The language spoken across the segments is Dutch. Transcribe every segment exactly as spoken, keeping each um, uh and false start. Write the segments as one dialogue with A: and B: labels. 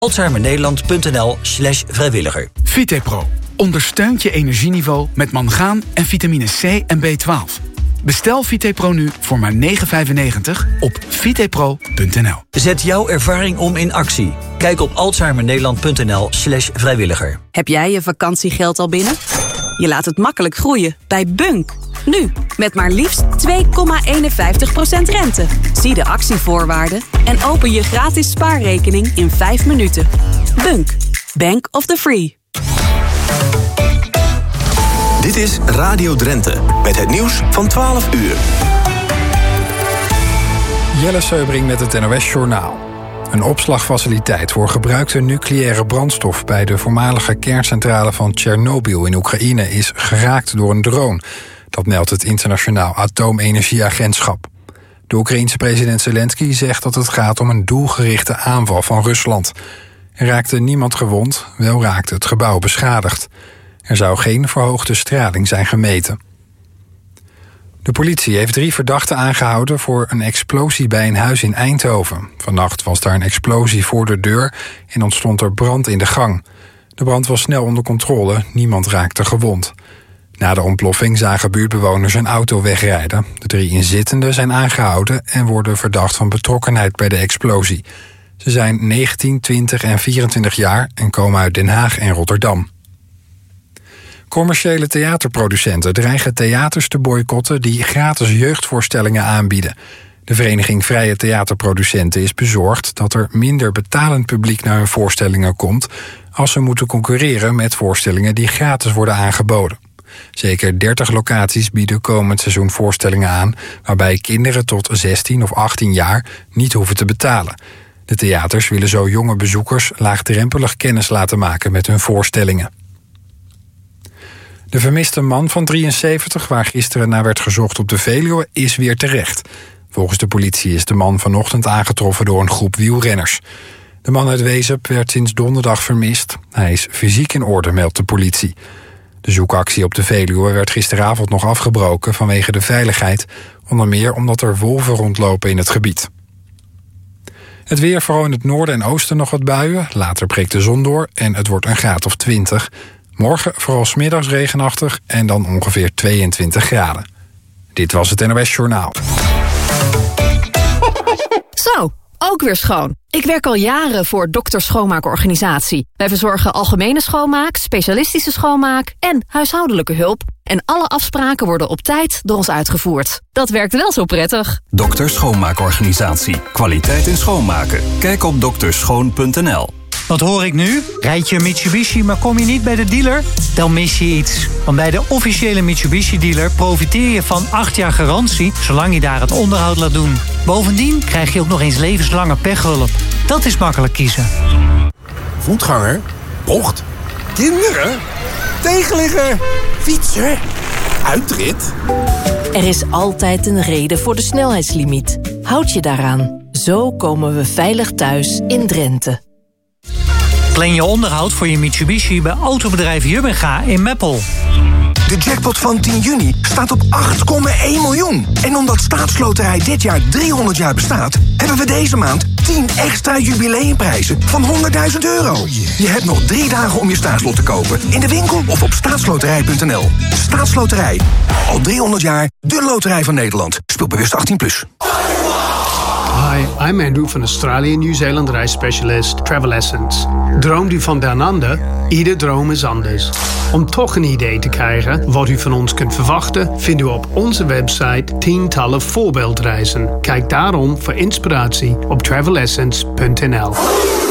A: alzheimernederland.nl slash vrijwilliger.
B: Vitepro ondersteunt je energieniveau met mangaan en vitamine C en B twaalf. Bestel Vitepro nu voor maar negen vijfennegentig op vitepro punt n l.
A: Zet jouw ervaring om in actie. Kijk op alzheimernederland.nl slash vrijwilliger.
C: Heb jij je vakantiegeld al binnen? Je laat het makkelijk groeien bij Bunk. Nu, met maar liefst twee komma eenenvijftig procent rente. Zie de actievoorwaarden en open je gratis spaarrekening in vijf minuten. Bunk. Bank of the Free.
D: Dit is Radio Drenthe, met het nieuws van twaalf uur.
E: Jelle Seubring met het N O S-journaal. Een opslagfaciliteit voor gebruikte nucleaire brandstof bij de voormalige kerncentrale van Tsjernobyl in Oekraïne is geraakt door een drone. Dat meldt het Internationaal Atoomenergieagentschap. De Oekraïense president Zelensky zegt dat het gaat om een doelgerichte aanval van Rusland. Er raakte niemand gewond, wel raakte het gebouw beschadigd. Er zou geen verhoogde straling zijn gemeten. De politie heeft drie verdachten aangehouden voor een explosie bij een huis in Eindhoven. Vannacht was daar een explosie voor de deur en ontstond er brand in de gang. De brand was snel onder controle, niemand raakte gewond. Na de ontploffing zagen buurtbewoners een auto wegrijden. De drie inzittenden zijn aangehouden en worden verdacht van betrokkenheid bij de explosie. Ze zijn negentien, twintig en vierentwintig jaar en komen uit Den Haag en Rotterdam. Commerciële theaterproducenten dreigen theaters te boycotten die gratis jeugdvoorstellingen aanbieden. De vereniging Vrije Theaterproducenten is bezorgd dat er minder betalend publiek naar hun voorstellingen komt als ze moeten concurreren met voorstellingen die gratis worden aangeboden. Zeker dertig locaties bieden komend seizoen voorstellingen aan waarbij kinderen tot zestien of achttien jaar niet hoeven te betalen. De theaters willen zo jonge bezoekers laagdrempelig kennis laten maken met hun voorstellingen. De vermiste man van drieënzeventig, waar gisteren naar werd gezocht op de Veluwe, is weer terecht. Volgens de politie is de man vanochtend aangetroffen door een groep wielrenners. De man uit Wezep werd sinds donderdag vermist. Hij is fysiek in orde, meldt de politie. De zoekactie op de Veluwe werd gisteravond nog afgebroken vanwege de veiligheid, onder meer omdat er wolven rondlopen in het gebied. Het weer, vooral in het noorden en oosten nog wat buien. Later breekt de zon door en het wordt een graad of twintig. Morgen vooral 's middags regenachtig en dan ongeveer tweeëntwintig graden. Dit was het N O S-journaal.
F: Zo, ook weer schoon. Ik werk al jaren voor Dokter Schoonmaakorganisatie. Wij verzorgen algemene schoonmaak, specialistische schoonmaak en huishoudelijke hulp. En alle afspraken worden op tijd door ons uitgevoerd. Dat werkt wel zo prettig.
G: Dokter Schoonmaakorganisatie. Kwaliteit in schoonmaken. Kijk op dokterschoon punt n l.
H: Wat hoor ik nu? Rijd je een Mitsubishi, maar kom je niet bij de dealer? Dan mis je iets. Want bij de officiële Mitsubishi-dealer profiteer je van acht jaar garantie, zolang je daar het onderhoud laat doen. Bovendien krijg je ook nog eens levenslange pechhulp. Dat is makkelijk kiezen.
I: Voetganger, bocht, kinderen, tegenligger, fietser, uitrit.
J: Er is altijd een reden voor de snelheidslimiet. Houd je daaraan. Zo komen we veilig thuis in Drenthe.
H: Plan je onderhoud voor je Mitsubishi bij autobedrijf Jubbenga in Meppel.
I: De jackpot van tien juni staat op acht komma één miljoen. En omdat Staatsloterij dit jaar driehonderd jaar bestaat, hebben we deze maand tien extra jubileumprijzen van honderdduizend euro. Je hebt nog drie dagen om je staatslot te kopen. In de winkel of op staatsloterij punt n l. Staatsloterij. Al driehonderd jaar de loterij van Nederland. Speel bewust achttien plus.
K: Hi, I'm Andrew van Australië Nieuw-Zeeland reisspecialist Travel Essence. Droomt u van down under? Ieder droom is anders. Om toch een idee te krijgen wat u van ons kunt verwachten, vindt u op onze website tientallen voorbeeldreizen. Kijk daarom voor inspiratie op travel essence punt n l.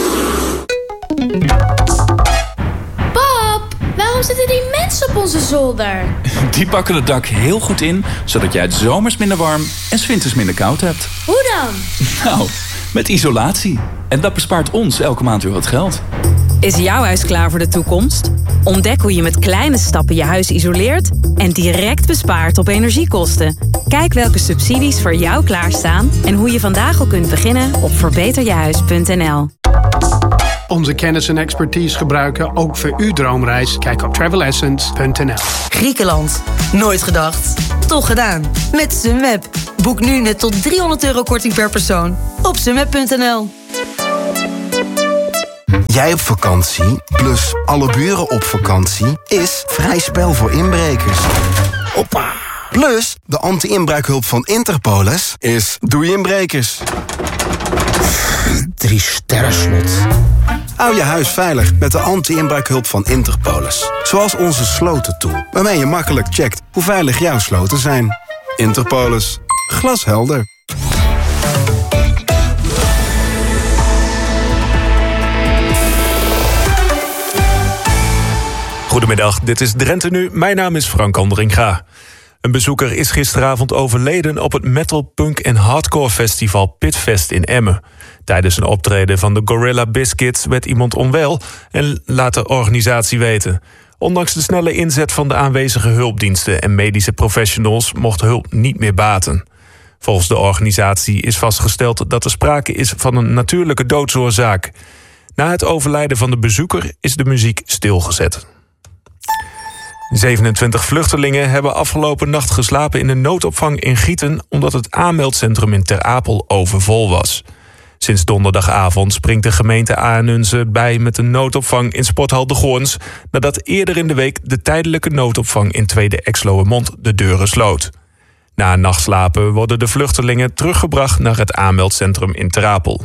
L: Pap, waarom zitten die mensen op onze zolder?
M: Die pakken het dak heel goed in, zodat jij het zomers minder warm en 's winters minder koud hebt.
L: Hoe dan?
M: Nou, met isolatie. En dat bespaart ons elke maand weer wat geld.
C: Is jouw huis klaar voor de toekomst? Ontdek hoe je met kleine stappen je huis isoleert en direct bespaart op energiekosten. Kijk welke subsidies voor jou klaarstaan en hoe je vandaag al kunt beginnen op verbeter je huis punt n l.
K: Onze kennis en expertise gebruiken ook voor uw droomreis. Kijk op travel essence punt n l.
N: Griekenland. Nooit gedacht. Toch gedaan. Met Sunweb. Boek nu met tot driehonderd euro korting per persoon. Op sunweb punt n l.
O: Jij op vakantie, plus alle buren op vakantie, is vrij spel voor inbrekers. Hoppa! Plus, de anti-inbraakhulp van Interpolis is doei inbrekers. Drie sterren slot. Hou je huis veilig met de anti-inbraakhulp van Interpolis. Zoals onze slotentool, waarmee je makkelijk checkt hoe veilig jouw sloten zijn. Interpolis. Glashelder.
P: Goedemiddag, dit is Drenthe Nu. Mijn naam is Frank Andringa. Een bezoeker is gisteravond overleden op het metal, punk en hardcore festival Pitfest in Emmen. Tijdens een optreden van de Gorilla Biscuits werd iemand onwel en laat de organisatie weten. Ondanks de snelle inzet van de aanwezige hulpdiensten en medische professionals mocht hulp niet meer baten. Volgens de organisatie is vastgesteld dat er sprake is van een natuurlijke doodsoorzaak. Na het overlijden van de bezoeker is de muziek stilgezet. zevenentwintig vluchtelingen hebben afgelopen nacht geslapen in een noodopvang in Gieten omdat het aanmeldcentrum in Ter Apel overvol was. Sinds donderdagavond springt de gemeente Aanunze bij met een noodopvang in Sporthal de Goorns, nadat eerder in de week de tijdelijke noodopvang in Tweede Exloërmond de deuren sloot. Na een nacht slapen worden de vluchtelingen teruggebracht naar het aanmeldcentrum in Ter Apel.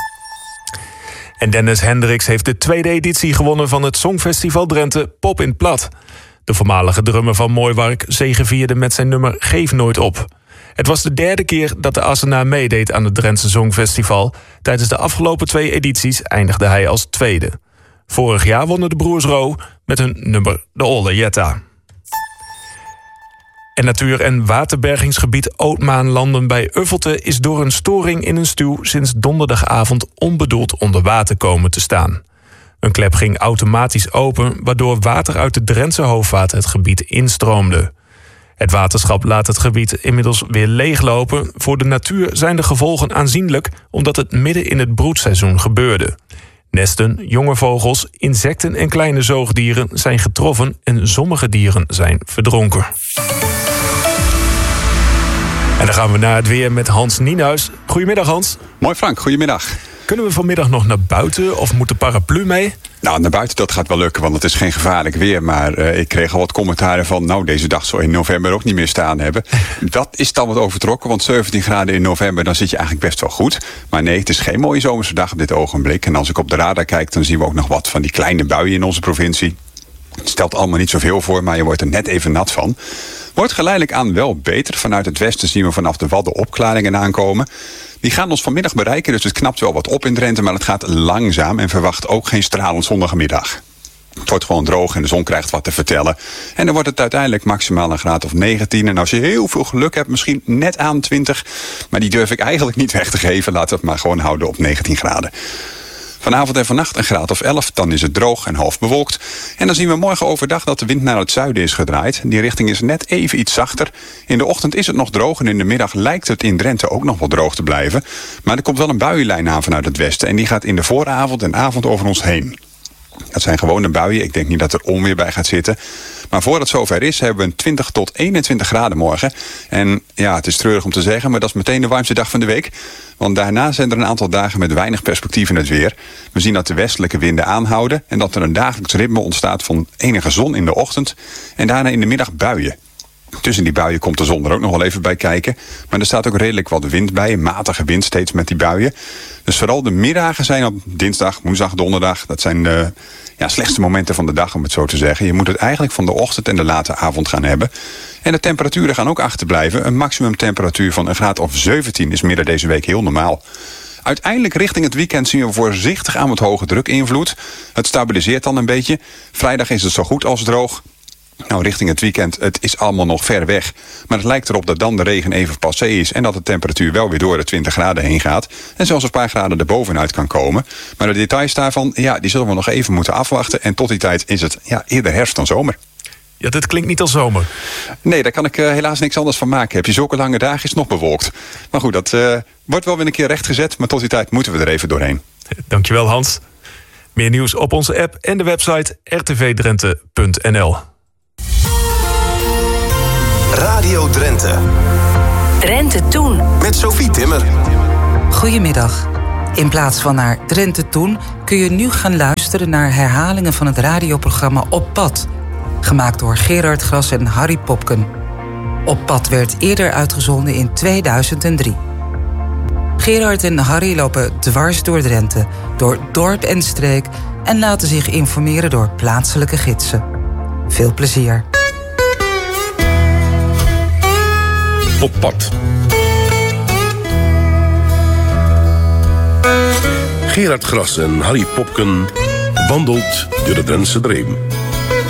P: En Dennis Hendricks heeft de tweede editie gewonnen van het Songfestival Drenthe Pop in het Plat. De voormalige drummer van Mooiwark zegevierde met zijn nummer Geef Nooit Op. Het was de derde keer dat de Assenaar meedeed aan het Drentse Songfestival. Tijdens de afgelopen twee edities eindigde hij als tweede. Vorig jaar wonnen de broers Roo met hun nummer De Olle Jetta. En natuur- en waterbergingsgebied Ootmaanlanden bij Uffelte is door een storing in een stuw sinds donderdagavond onbedoeld onder water komen te staan. Een klep ging automatisch open, waardoor water uit de Drentse Hoofdvaart het gebied instroomde. Het waterschap laat het gebied inmiddels weer leeglopen. Voor de natuur zijn de gevolgen aanzienlijk, omdat het midden in het broedseizoen gebeurde. Nesten, jonge vogels, insecten en kleine zoogdieren zijn getroffen en sommige dieren zijn verdronken. En dan gaan we naar het weer met Hans Nienhuis. Goedemiddag Hans.
Q: Mooi Frank, goedemiddag.
P: Kunnen we vanmiddag nog naar buiten of moet de paraplu mee?
Q: Nou, naar buiten dat gaat wel lukken, want het is geen gevaarlijk weer. Maar uh, ik kreeg al wat commentaren van, nou, deze dag zou in november ook niet meer staan hebben. Dat is dan wat overtrokken, want zeventien graden in november, dan zit je eigenlijk best wel goed. Maar nee, het is geen mooie zomerse dag op dit ogenblik. En als ik op de radar kijk, dan zien we ook nog wat van die kleine buien in onze provincie. Het stelt allemaal niet zoveel voor, maar je wordt er net even nat van. Wordt geleidelijk aan wel beter. Vanuit het westen zien we vanaf de Wadden opklaringen aankomen. Die gaan ons vanmiddag bereiken, dus het knapt wel wat op in Drenthe, maar het gaat langzaam en verwacht ook geen stralend zonnige middag. Het wordt gewoon droog en de zon krijgt wat te vertellen. En dan wordt het uiteindelijk maximaal een graad of negentien. En als je heel veel geluk hebt, misschien net aan twintig. Maar die durf ik eigenlijk niet weg te geven. Laten we het maar gewoon houden op negentien graden. Vanavond en vannacht een graad of elf, dan is het droog en half bewolkt. En dan zien we morgen overdag dat de wind naar het zuiden is gedraaid. Die richting is net even iets zachter. In de ochtend is het nog droog en in de middag lijkt het in Drenthe ook nog wel droog te blijven. Maar er komt wel een buienlijn aan vanuit het westen en die gaat in de vooravond en avond over ons heen. Dat zijn gewone buien, ik denk niet dat er onweer bij gaat zitten. Maar voordat het zover is, hebben we een twintig tot eenentwintig graden morgen. En ja, het is treurig om te zeggen, maar dat is meteen de warmste dag van de week. Want daarna zijn er een aantal dagen met weinig perspectief in het weer. We zien dat de westelijke winden aanhouden en dat er een dagelijks ritme ontstaat van enige zon in de ochtend en daarna in de middag buien. Tussen die buien komt de zon er ook nog wel even bij kijken. Maar er staat ook redelijk wat wind bij. Een matige wind steeds met die buien. Dus vooral de middagen zijn op dinsdag, woensdag, donderdag. Dat zijn de ja, slechtste momenten van de dag, om het zo te zeggen. Je moet het eigenlijk van de ochtend en de late avond gaan hebben. En de temperaturen gaan ook achterblijven. Een maximumtemperatuur van een graad of zeventien is midden deze week heel normaal. Uiteindelijk richting het weekend zien we voorzichtig aan wat hoge druk invloed. Het stabiliseert dan een beetje. Vrijdag is het zo goed als droog. Nou, richting het weekend, het is allemaal nog ver weg. Maar het lijkt erop dat dan de regen even passé is en dat de temperatuur wel weer door de twintig graden heen gaat. En zelfs een paar graden erbovenuit kan komen. Maar de details daarvan, ja, die zullen we nog even moeten afwachten. En tot die tijd is het ja, eerder herfst dan zomer.
P: Ja, dit klinkt niet als zomer.
Q: Nee, daar kan ik uh, helaas niks anders van maken. Heb je zulke lange dagen, is het nog bewolkt. Maar goed, dat uh, wordt wel weer een keer rechtgezet. Maar tot die tijd moeten we er even doorheen.
P: Dankjewel, Hans. Meer nieuws op onze app en de website r t v drenthe punt n l.
D: Radio Drenthe.
J: Drenthe Toen.
D: Met Sophie Timmer.
R: Goedemiddag. In plaats van naar Drenthe Toen kun je nu gaan luisteren naar herhalingen van het radioprogramma Op Pad. Gemaakt door Gerard Gras en Harry Popken. Op Pad werd eerder uitgezonden in tweeduizend drie. Gerard en Harry lopen dwars door Drenthe, door dorp en streek en laten zich informeren door plaatselijke gidsen. Veel plezier.
S: Op Pad. Gerard Gras en Harry Popken wandelt door de Drentse Dreem.